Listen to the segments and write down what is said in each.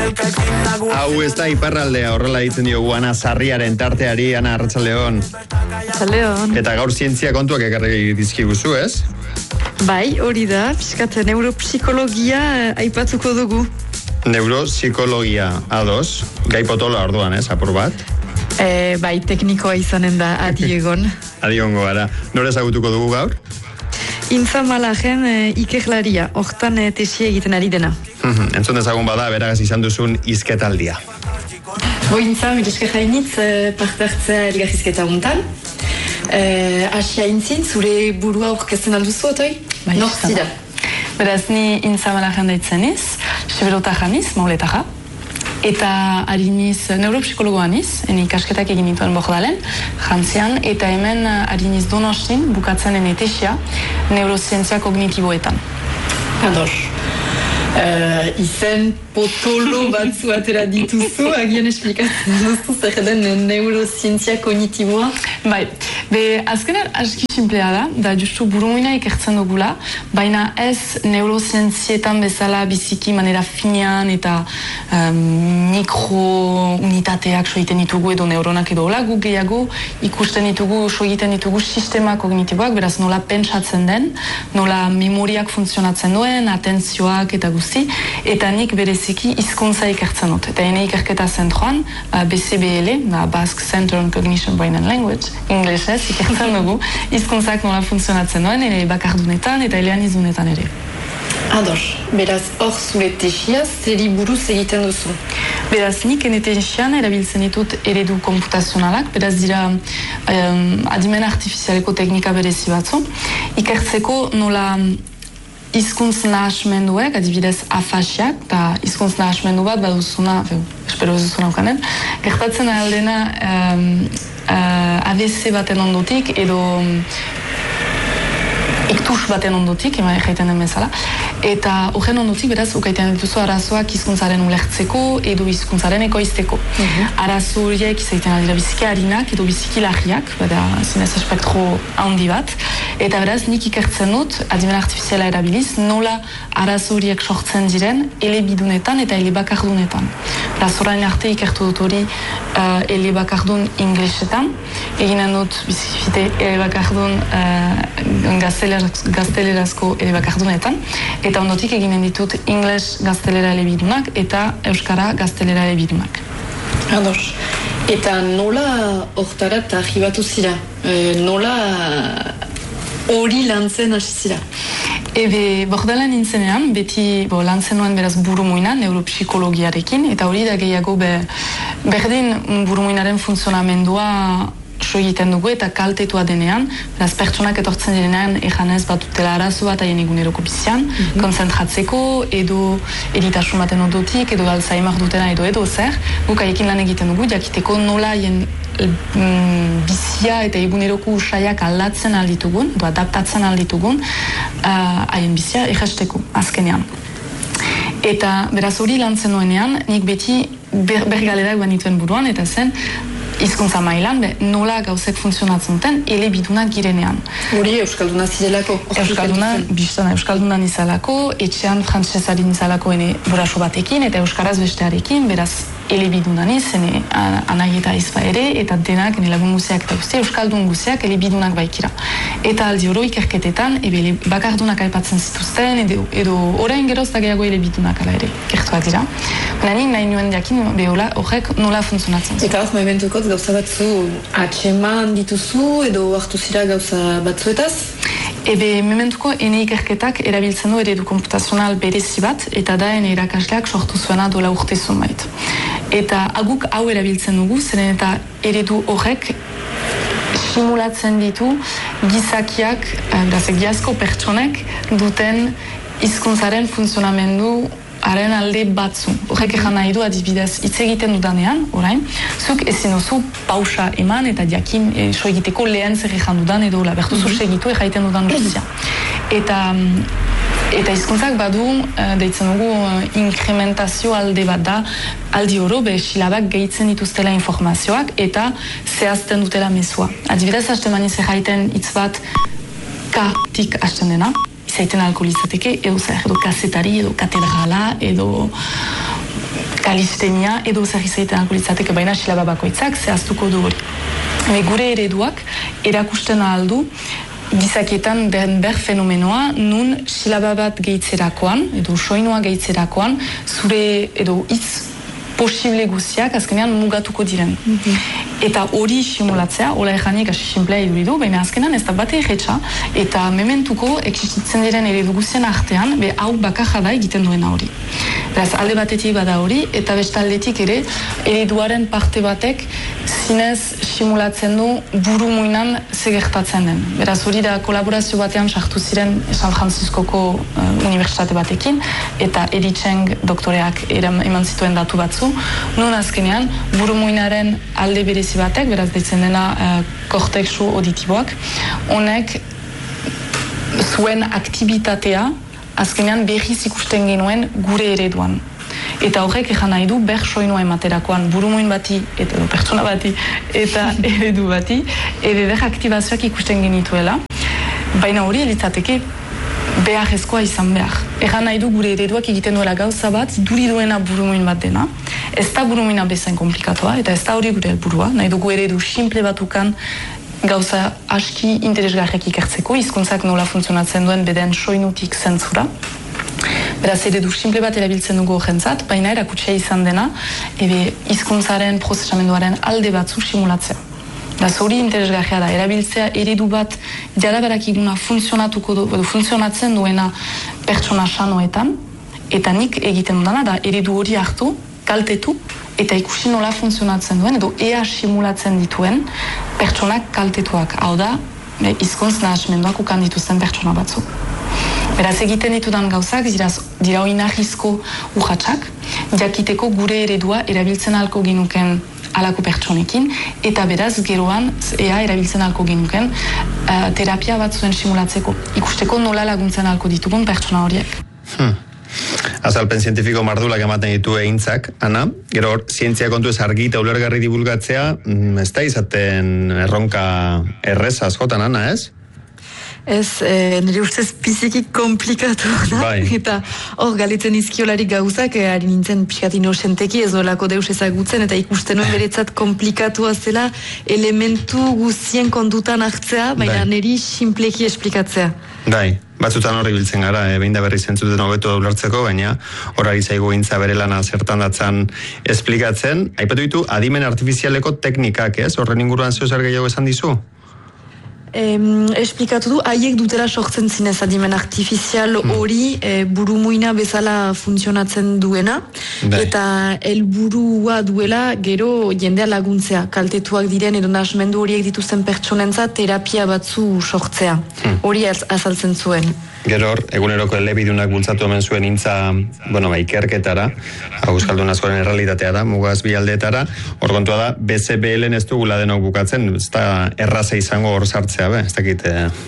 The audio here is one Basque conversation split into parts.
Hau ez da iparraldea, horrela ditzen diogu Ana Sarriaren tarteari. Ana, arratsaldeon. Arratsaldeon. Eta gaur zientzia kontuak ekarri dizkiguzu, ez? Bai, hori da, pixkat neuropsikologia aipatuko dugu. Neuropsikologia, ados, gai potola orduan, ez, apur bat? Bai, teknikoa izanen da, adiegon. Adiongo gara. Nora ezagutuko dugu gaur? Intza Malagen ikerlaria, hortan tesia egiten ari dena. Entzun dezagun bada, beragaz izan duzun hizketaldia. Intza, milesker hainitz, parte hartzea elgarrizketa hontan. Asia intzin, zure burua aurkezten alduzu, otoi? Nor zira? Beraz, ni Intza Malagen daitzen iz, seberotajan iz, mauletaja. Eta hariniz neuropsikologoan iz, ikasketak egin nituen Bordalen, jantzian, eta hemen hariniz Donostin bukatzen enetesia neurozientzia kognitiboetan. Ados. Izen potolo batzu atera dituzu, agian esplikatzen duzu zer den neurozientzia kognitiboa? Bai, azkenean aski simplea da justu burumuina ikertzen dugula, baina ez neurozientzietan bezala biziki manera finean eta mikrounitateak soiten ditugu edo neuronak edo hola, guk gehiago ikusten ditugu, soiten ditugu sistema kognitiboak, beraz nola pentsatzen den, nola memoriak funtzionatzen duen, atentzioak eta guzti, eta nik bereziki hizkuntza ikertzen dut. Eta ene ikerketa zentroan, BCBL, Basque Center on Cognition, Brain and Language, inglesez ikertzen dugu, hizkuntzak nola funtzionatzen duen, ere bakardunetan eta eleanizunetan ere. Ados, beraz hor zure tesia, zeri buruz egiten duzu? Beraz, nik ene tesian erabiltzen ditut eredu komputazionalak, beraz dira adimen artifizialeko teknika berezi batzu, ikertzeko nola hizkuntz nahasmenduek, adibidez afasiak, eta hizkuntz nahasmendu bat baduzuna, espero ez duzuna ukanen, gertatzen aldena ABC baten ondotik edo iktus baten ondotik, ema jaiten den bezala, eta horren ondotik beraz ukaiten dituzu arazoak hizkuntzaren ulertzeko edo hizkuntzaren ekoizteko. Arazo horiek izaiten aldira biziki harinak edo biziki lagiak, bada zinez espektro handi bat, eta beraz nik ikertzen dut, adimen artifiziala erabiliz, nola arazo horiek sortzen diren elebidunetan eta elebakardunetan. Beraz, orain arte ikertu dut hori elebakardun inglesetan, eginen dut bizikite elebakardun gaztelerazko elebakardunetan, eta ondotik eginen ditut ingles gaztelera elebidunak eta euskara gaztelera elebidunak. Ados. Eta nola hortarat arribatu zira? Nola hori lantzen hasi zira? Bordalen nintzenean, beti lantzen nuen beraz burumuina, neuropsikologiarekin, eta hori da gehiago berdin burumuinaren funtzionamendua so egiten dugu eta kaltetua denean, beraz pertsonak etortzen direnean ejanez batutela arazo bat haien eguneroko bizian, konzentratzeko edo eritasun baten ondotik, edo Alzheimer dutena edo zer, guk haiekin lan egiten dugu, jakiteko nola haien bizia eta eguneroko usaiak aldatzen alditugun, edo adaptatzen alditugun, haien bizia egesteko, azkenean. Eta beraz hori lantzen nuenean, nik beti bergalerak banituen buruan, eta zen, hizkuntza mailan, nola gauzek funtzionatzen duten elebidunak girenean. Hori euskalduna zirelako? Euskalduna nizalako, etxean frantsesari nizalako ene buraso batekin, eta euskaraz bestearekin, beraz elebiduna niz, ene anai eta izba ere, eta denak, ene lagun guziak eta guzti, euskaldun guziak elebidunak baikira. Eta aldi oro ikerketetan, bakardunak aipatzen zituzten, edo orain geroz da gehiago elebidunak ala ere, kertuak dira. Baina nik nahi nuen jakin, horrek nola funtzionatzen zuen. Eta hor, momentukot gauza batzu atxeman dituzu, edo hartu zira gauza batzuetaz? Mementuko ene ikerketak erabiltzen du eredu komputazional berezi bat, eta da ene irakasleak sortu zuena dola urte zunbait. Eta aguk hau erabiltzen dugu, zeren eta eredu horrek simulatzen ditu gizakiak, giazko pertsonek duten hizkuntzaren funtzionamendu haren alde batzu. Horrek egan nahi du adibidez hitz egiten dudanean, orain, zuk ezin duzu pausa eman eta jakin so egiteko lehen zer egan dudan edo la bertuzu segitu egaiten dudan guztia. Eta hizkuntzak badu, deitzen dugu, inkrementazio alde bat da, aldi oro, silabak gehitzen dituztela informazioak eta zehazten dutela mezua. Adibidez, hasten maniz egaiten hitz bat K-tik hasten dena, izaiten alkoholizateke, edo kazetari, edo katedrala, edo kalistenia edo zer izaiten alko litzateke, baina silaba bakoitzak zehaztuko du hori. Gure ereduak erakusten aldu gizakietan ber fenomenoa nun silaba bat gehitzerakoan, edo soinua gehitzerakoan, zure edo hitz posible guztiak azkenean mugatuko diren. Eta hori simulatzea, hola ejanik hasi simplea iduridu, baina azkenean ez da bate egetxa, eta mementuko existitzen diren eredu guztien artean, hau bakarra da egiten duena hori. Beraz, alde batetik bada hori, eta bestaldetik ere, ereduaren parte batek zinez simulatzen du buru muinan segertatzen den. Beraz, hori da kolaborazio batean sartu ziren San Franciscoko unibertsitate batekin, eta Ericheng doktoreak eman zituen datu batzu, non azkenean buru muinaren alde berezi batek, beraz deitzen dena kortexu auditiboak, honek zuen aktibitatea azkenean berriz ikusten genuen gure ereduan. Eta horrek ejan nahi du ber soinua ematerakoan burumoin bati, eta pertsona bati, eta eredu bati, eder aktibazioak ikusten genituela, baina hori elitzateke beharrezkoa izan behar. Egan nahi du gure ereduak egiten duela gauza bat, duri duena burumoin bat dena, ez da burumoina bezain komplikatua, eta ez da hori gure helburua, nahi dugu eredu simple batukan gauza aski interesgarriak ikertzeko, hizkuntzak nola funtzionatzen duen beden soinutik zentzura. Beraz, eredu simple bat erabiltzen dugu horrentzat, baina erakutsia izan dena, hizkuntzaren prozesamenduaren alde batzu simulatzea. Beraz, hori interesgarria da, erabiltzea eredu bat jadaberakiguna funtzionatzen duena pertsona sanoetan, eta nik egiten dudana da eredu hori hartu, kaltetu, eta ikusi nola funtzionatzen duen, edo ea simulatzen dituen pertsonak kaltetuak. Hau da, hizkuntz nahasmenduak ukan dituzten pertsona batzu. Beraz, egiten ditudan gauzak, dira oinarrizko urratsak, jakiteko gure eredua erabiltzen alko genuken alako pertsonekin, eta beraz, geroan, ea erabiltzen alko genuken terapia bat zuen simulatzeko, ikusteko nola laguntzen alko ditugun pertsona horiek. Azalpen zientifiko mardulak ematen ditu egintzak, Ana, gero zientzia kontu ez argi eta ulergarri divulgatzea, ez da izaten erronka erreza askotan, Ana, ez? Ez, nire ustez biziki komplikatu da, eta hor galetzen izkiolarik gauzak, ari nintzen pixkat inosenteki ez dolako deus ezagutzen, eta ikusten nuen beretzat komplikatua zela elementu guztien kondutan hartzea, baina niri simpleki esplikatzea. Batzutan horri biltzen gara, behin da berri zentzuten hobeto ulertzeko, baina horari zaigu gintza bere lana zertan datzan esplikatzen. Aipatu ditu, adimen artifizialeko teknikak, ez? Horren inguruan zeo zer gehiago esan dizu? Esplikatu du, haiek dutela sortzen zinez adimen artifizial hori burumuina bezala funtzionatzen duena, eta helburua duela gero jendea laguntzea, kaltetuak diren edo nahasmendu horiek dituzten pertsonentzat terapia batzu sortzea. Hori azaltzen zuen. Gero hor, eguneroko elebidunak bultzatu hemen zuen intza, ikerketara, euskaldun askoren errealitatea da, mugaz bi aldeetara, hor kontua da, BCBL-en ez dugula denok bukatzen, ez da erraza izango hor sartzea, ez dakit...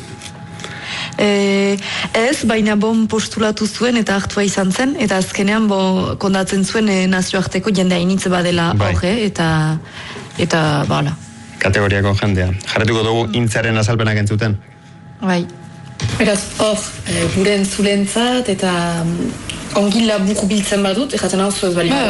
Ez, baina bon postulatu zuen eta hartua izan zen, eta azkenean kondatzen zuen nazioarteko jendea initze badela horre, eta bala. Kategoriako jendea. Jarretuko dugu intzaren azalpenak entzuten? Bai. Beraz, hor, gure entzulentzat eta ongi labur biltzen badut, erraten hau zuez bali.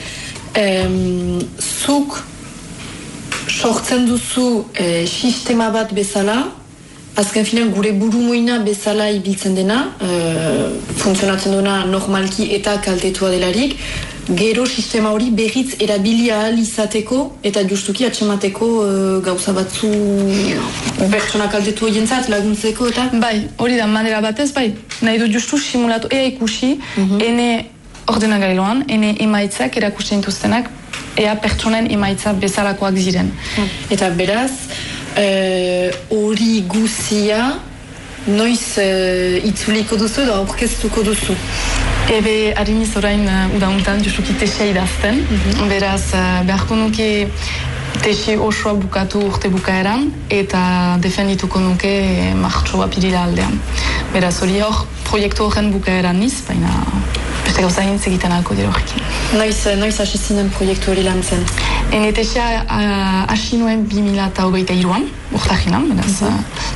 Zuk sortzen duzu sistema bat bezala, azken finean gure burumuina bezala ibiltzen dena, funtzionatzen duena normalki eta kaltetua delarik, gero sistema hori berriz erabili ahal izateko eta justuki atxemateko gauza batzu pertsona kaltetu horientzat laguntzeko eta? Bai, hori da, manera batez, nahi du justu simulatu, ea ikusi, ene ordenagailoan, ene emaitzak erakusten dituztenak, ea pertsonen emaitza bezalakoak ziren. Eta beraz, hori guzia, noiz itzuliko duzu edo aurkeztuko duzu? Ebe, hariniz orain udauntan justuki tesia idazten, beraz, beharko nuke tesi osoa bukatu urte bukaeran, eta defendituko nuke martxoa pirila aldean. Beraz, hori hor, proiektu horren bukaeran niz, baina beste gauza egin egiten alko dira horrekin. Noiz hasi zinen proiektu hori lan zen? Ene tesia hasi nuen 2023an, urtahinan, beraz,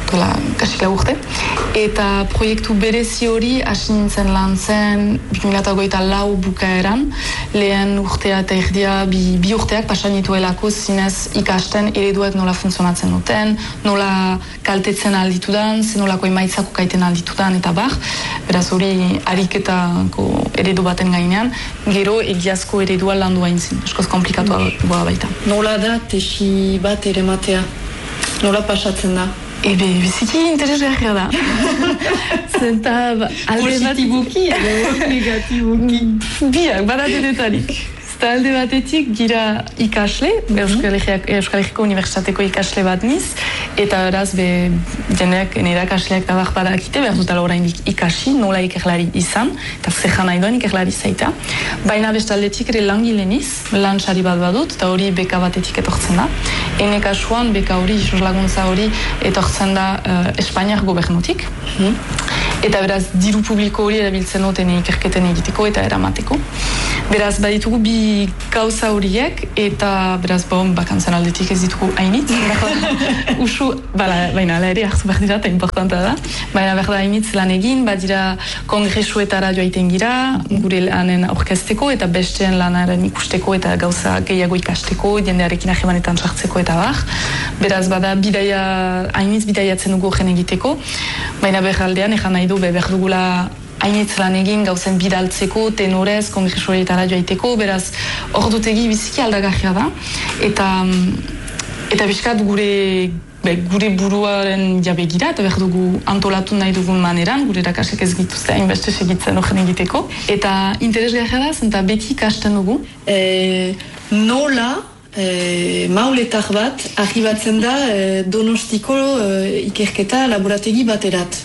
duela kasila urte. Eta proiektu berezi hori hasi nintzen lan zen 2024 bukaeran, lehen urtea eta erdia bi urteak pasan nituelako zinez ikasten ereduak nola funtzionatzen duten, nola kaltetzen alditudan, zenolako emaitzako kaiten alditudan eta bar. Beraz hori ariketako eredu baten gainean, gero egiazko eredua landu haintzin. Eskoz komplikatua baita. Nola da tesi bat ere matea? Nola pasatzen da? Biziki interesgarria da. Zenta positibuki edo negatibuki? Biak, badateretarik. Eta alde batetik gira ikasle, Euskal Herriko Unibertsitateko ikasle bat niz, eta beraz, jendeak irakasleak da badakite, behar dutala oraindik ikasi, nola ikerlari izan, eta zehan nahi duen ikerlari zaita. Baina bestaldetik ere langile niz, lan sari bat badut, eta hori beka batetik etortzen da. Ene kasuan, beka hori, laguntza hori, etortzen da Espainiar gobernutik. Eta beraz, diru publiko hori erabiltzen duten ikerketen egiteko eta eramateko. Beraz, baditugu bi gauza horiek, eta beraz, bakantzen aldetik ez ditugu hainitz. Usu, baina ere hartu behar dira, eta importanta da. Baina behar da hainitz lan egin, badira kongresuetara joaiten gira, gure lanen aurkezteko, eta besteen lanaren ikusteko, eta gauza gehiago ikasteko, jendearekin ahemanetan sartzeko eta bar. Beraz, bada hainitz bidaiatzen dugu gen egiteko, baina behar aldean, ejan nahi du, behar dugula hainitz lan egin gauzen bidaltzeko, tenorez, kongresuetara joaiteko, beraz, ordutegi biziki aldagarria da, eta bizkat gure buruaren jabegira, eta behar dugu antolatu nahi dugun maneran, gure erakasek ez gituzte hainbeste segitzen horren egiteko, eta interesgarria da, zenta beti ikasten dugu. Nola mauletar bat arribatzen da Donostiko ikerketa laborategi baterat?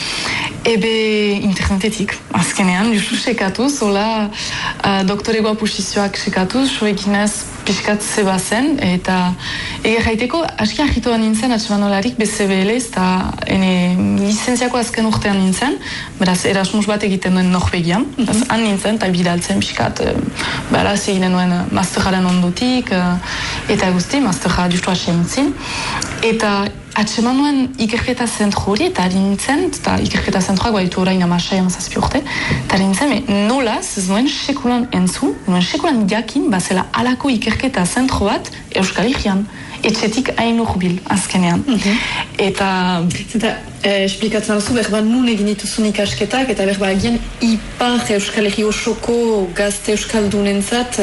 Internetetik, azkenean, justu sekatuz, hola doktoregoa posizioak sekatuz, soekinez piskat zeba zen, eta jaiteko, aski argitoan nintzen, atsemanolarik BCBL, eta lizentziako azken urtean nintzen, beraz, Erasmus bat egiten duen Norvegian, han nintzen, eta bidaltzen piskat, eginen duen masterjaren ondotik, eta guzti, masterja justu hasi nintzen, eta atseman nuen ikerketa zentro hori, eta nintzen, eta ikerketa zentroak baditu orain 16 urte, eta nintzen, nolaz, ez nuen sekulan entzun, nuen sekulan jakin, bazela alako ikerketa zentro bat Euskal Herrian, etxetik hain urbil, azkenean. Eta esplikatzen alzu, berba nun egin dituzun ikasketak, eta berba egin ipar Euskal Herri osoko gazte euskaldunentzat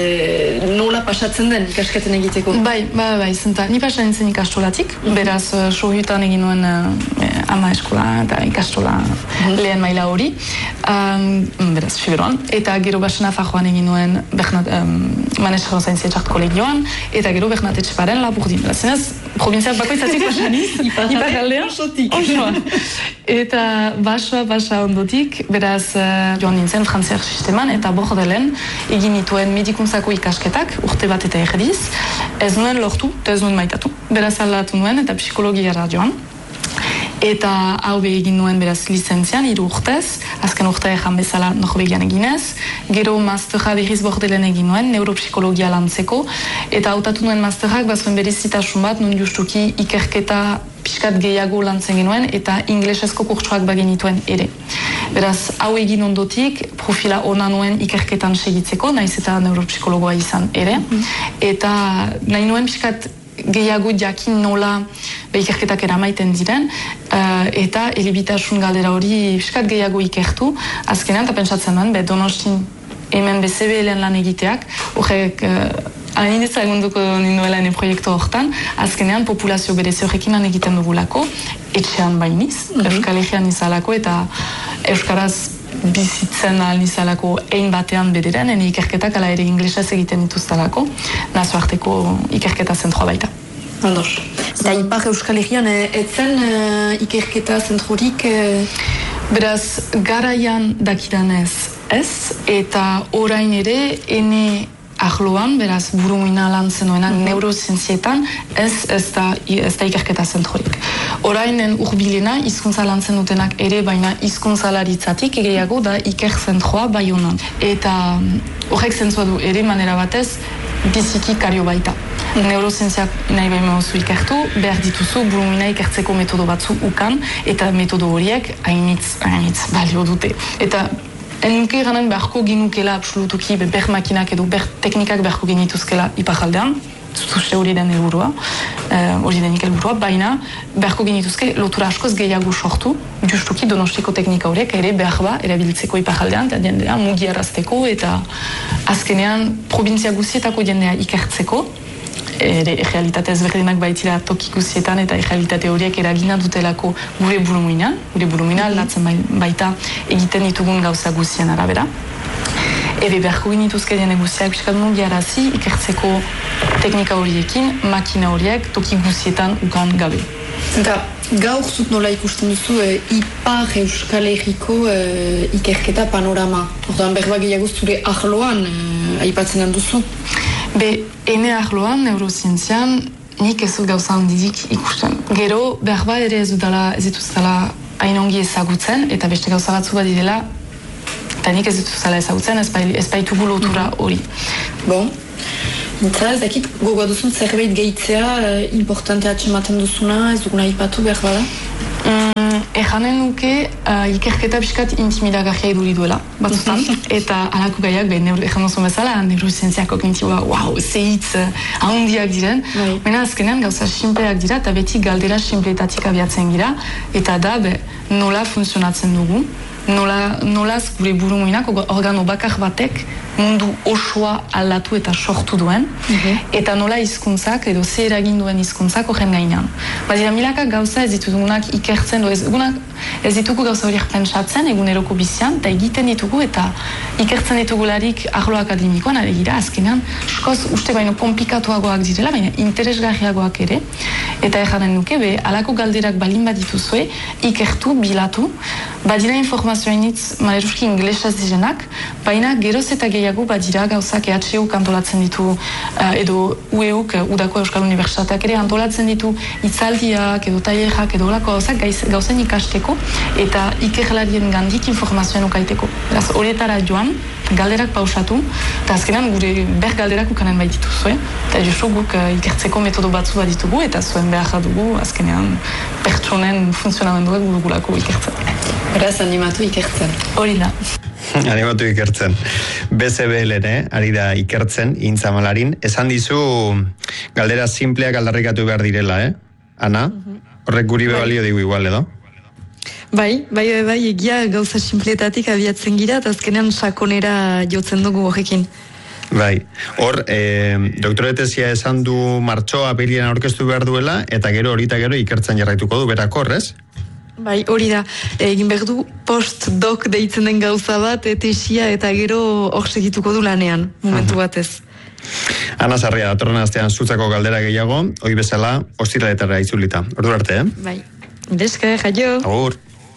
nola pasatzen den ikasketen egiteko? Bai, zenta, ni pasan nintzen ikastolatik, beraz, sohuetan egin nuen ama eskola eta ikastola lehen maila hori, beraz, Fiberoan, eta gero basena fajoan egin nuen Manesero Zaintzietxart kolegioan, eta gero Bernat Etxeparen Laburdin. Zenez, provinziak bakoitzatik basaniz, iparaldean, osoa. Eta basa ondotik, beraz, joan nintzen frantziar sisteman, eta Bordelen egin nituen medikuntzako ikasketak, urte bat eta erdiz, ez nuen lortu, eta ez nuen maitatu. Beraz, aldatu nuen, eta psikologiara joan. Eta hau egin nuen beraz lizentzian, 3 urtez, azken urtea ejan bezala Norvegian eginez, gero masterra berriz Bordelen egin nuen, neuropsikologia lantzeko, eta hautatu nuen masterrak bazuen berezitasun bat, nun justuki ikerketa pixkat gehiago lantzen genuen, eta inglesezko kurtsuak bagenituen ere. Beraz, hau egin ondotik, profila ona nuen ikerketan segitzeko, naiz eta neuropsikologoa izan ere, eta nahi nuen pixkat gehiago jakin nola ikerketak eramaiten diren, eta elebitasun galdera hori piskat gehiago ikertu, azkenean, eta pentsatzen duen, Donostin hemen BCBL-en lan egiteak, horrek hain ezagunduko ninduela proiektu horretan, azkenean populazio berezi horrekin lan egiten dugulako, etxean bainiz, Euskal Herrian izalako, eta Euskaraz bizitzen ahal nizalako ein batean bederen, ikerketak ala ere inglesez egiten dituztalako, nazioarteko ikerketa zentroa baita. Ondos. Eta ipar Euskal Herrian, etzen ikerketa zentrorik? Beraz, garaian dakidanez ez, eta orain ere, ene ahloan, beraz, burumuina lan zenuenak, neurozientzietan, ez da ikerketa zentrorik. Orainen urbilena, hizkuntza lan zenutenak ere, baina hizkuntzalaritzatik gehiago da iker zentroa bai honan. Eta horrek zentzua du ere manera batez, biziki kario baita. Neurozientziak nahi behin mozu ikertu, behar dituzu burumina ikertzeko metodo batzu ukan, eta metodo horiek hainitz balio dute. Eta nuke ganen beharko ginukela absolutuki ber makinak edo ber teknikak beharko genituzkela iparaldean, zuze hori den helburua, hori denik helburua, baina beharko genituzke lotura askoz gehiago sortu, justuki Donostiko teknika horiek ere behar ba erabiltzeko iparaldean, eta jendea mugiarazteko eta azkenean probintzia guzietako jendea ikertzeko, realitate ezberdinak baitira toki guzietan eta realitate horiek eragina dutelako gure burumuina aldatzen baita egiten ditugun gauza guzien arabera. Beharko genituzke jende guztiak piskat mugiarazi ikertzeko teknika horiekin, makina horiek toki guzietan ukan gabe. Eta gaur zut nola ikusten duzu Ipar Euskal Herriko ikerketa panorama. Orduan berba gehiago zure ahloan aipatzen duzu. Ene ahloan, neurozientzian, nik ez dut gauza handidik ikusten. Gero, berba ere ez dituztala hain ongi ezagutzen, eta beste gauza batzu bat direla, eta nik ez dituztala ezagutzen, ez baitugu lotura hori. Bon. Eta ez dakit gogoa duzun zerbait gehitzea importantea atxematen duzuna, ez duguna ipatu behar bada? Ejanen nuke ikerketa piskat intimidagarria iduri duela, batzutan, eta alako gaiak, ejan duzun bezala, neurozientzia kognitiboa, zehitz handiak diren, baina azkenean gauza simpleak dira, eta beti galdera simpleetatik abiatzen gira, eta da, nola funtzionatzen dugu, nolaz gure burumuinak organo bakar batek mundu osoa aldatu eta sortu duen, eta nola hizkuntzak edo ze eragin duen hizkuntzak horren gainean. Badira milaka gauza ez ditugunak ikertzen, ez ditugu gauza horiek pentsatzen eguneroko bizian, eta egiten ditugu eta ikertzen ditugularik arlo akademikoan, alegira azkenean, eskoz uste baino komplikatuagoak direla, baina interesgarriagoak ere, eta ejanen nuke, alako galderak balin badituzue, ikertu, bilatu, badira informazioainitz maleruski inglesaz direnak, baina geroz eta gehiago badira gauzak EHU antolatzen ditu, edo UEUk, Udako Euskal Unibertsitateak ere antolatzen ditu hitzaldiak, edo tailerak, edo olako gauzak gauzen ikasteko, eta ikerlarien gandik informazioan ukaiteko. Beraz, horietara joan, galderak pausatu, eta azkenan gure galderak ukanen baititu zuen, eta josu guk ikertzeko metodo batzu bat ditugu, eta zuen behar dugu, azkenean pertsonen funtzionamenduak gurugulako ikertzen. Beraz, animatu ikertzen. Hori da. Animatu ikertzen. BCBLN, ari da ikertzen, intzamalarin, esan dizu galdera simpleak aldarrikatu behar direla, Ana? Horrek guri bebalio digu igual, edo? Bai, egia gauza simpletatik abiatzen gira, eta azkenean sakonera jotzen dugu horrekin. Bai, hor, doktoretesia esan du martxoa apirilean aurkeztu behar duela, eta gero ikertzen jarraituko du, berakor, ez? Bai, hori da, egin behar du post-doc deitzen den gauza bat, tesia eta gero hor segituko du lanean, momentu batez. Ana Sarria, datorren astean zutzako galdera gehiago, hoi bezala, ostiraletara itzulita. Ordu arte, Bai, deska, jaio. Agur.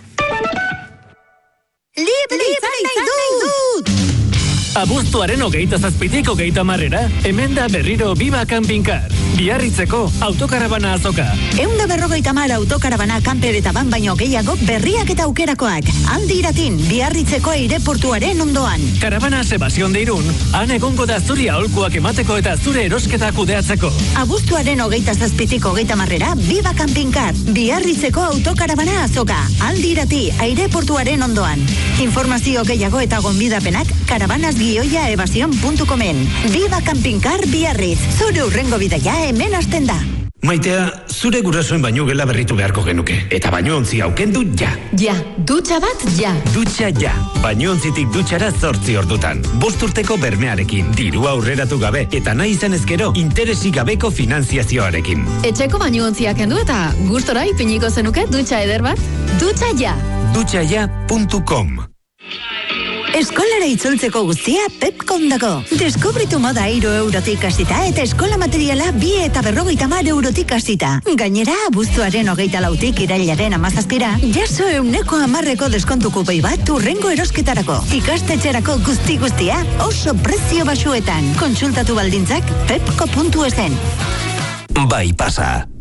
Libre nahi dut! Abuztuaren 27tik 30 hemen da berriro Biba Campingcar. Biarritzeko autokarabana azoka. 150 autokarabana kanper eta ban baino gehiago berriak eta aukerakoak. Handi iratin, Biarritzeko aireportuaren ondoan. Karabana Sebastión de Irún, han egongo da zuri aholkuak emateko eta zure erosketa kudeatzeko. Abuztuaren 27tik 30 Biba Campingcar. Biarritzeko autokarabana azoka. Handi irati, aireportuaren ondoan. Informazio gehiago eta gonbidapenak karabanasgioiaevasion.comen. Biba Campingcar Biarritz. Zure urrengo bidaia hemen hasten da. Maitea, zure gurasoen baino gela berritu beharko genuke. Eta bainontzi aukendu ja. Ja, dutxa bat ja. Dutxa ja. Bainontzitik dutxara 8 ordutan. 5 urteko bermearekin, dirua aurreratu gabe, eta nahi izan ezkero, interesik gabeko finanziazioarekin. Etxeko bainontziak kendu eta gustora ipiniko zenuke dutxa eder bat? Dutxa ja. Dutxaja.com. Eskolara itzultzeko guztia Pepcom dago. Deskubritu moda €3 hasita eta eskola materiala 2 eta 50 eurotik hasita. Gainera, abuztuaren 24tik irailaren 17ra, jaso 100% deskontu kupoi bat hurrengo erosketarako. Ikastetxerako guztia oso prezio baxuetan. Kontsultatu baldintzak pepco.esen. Bai pasa.